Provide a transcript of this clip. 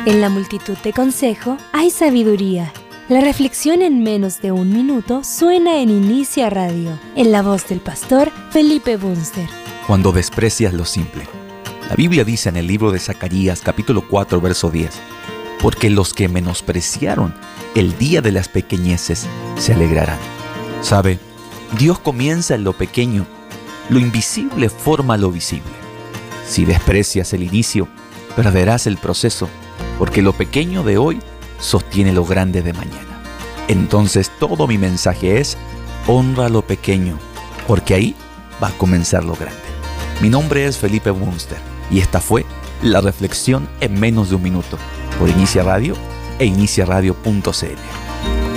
En la multitud de consejo hay sabiduría. La reflexión en menos de un minuto suena en Inicia Radio, en la voz del pastor Felipe Bunster. Cuando desprecias lo simple. La Biblia dice en el libro de Zacarías, capítulo 4, verso 10, porque los que menospreciaron el día de las pequeñeces se alegrarán. ¿Sabe? Dios comienza en lo pequeño. Lo invisible forma lo visible. Si desprecias el inicio, perderás el proceso, porque lo pequeño de hoy sostiene lo grande de mañana. Entonces todo mi mensaje es: honra lo pequeño, porque ahí va a comenzar lo grande. Mi nombre es Felipe Bunster y esta fue la reflexión en menos de un minuto por Inicia Radio e iniciaradio.cl.